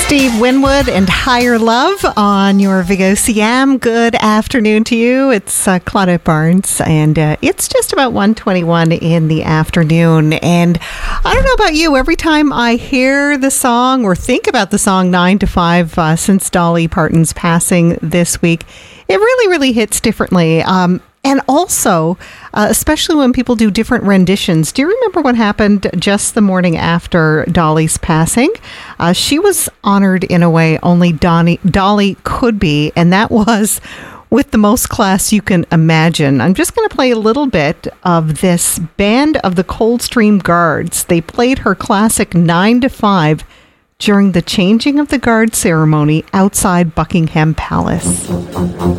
Steve Winwood and Higher Love on your Vigo CM. Good afternoon to you. It's Claudette Barnes, and it's just about 1:21 in the afternoon. And I don't know about you, every time I hear the song or think about the song 9 to 5 since Dolly Parton's passing this week, it really, really hits differently. And also, especially when people do different renditions. Do you remember what happened just the morning after Dolly's passing? She was honored in a way only Dolly could be, and that was with the most class you can imagine. I'm just going to play a little bit of this Band of the Coldstream Guards. They played her classic 9 to 5 during the changing of the guard ceremony outside Buckingham Palace.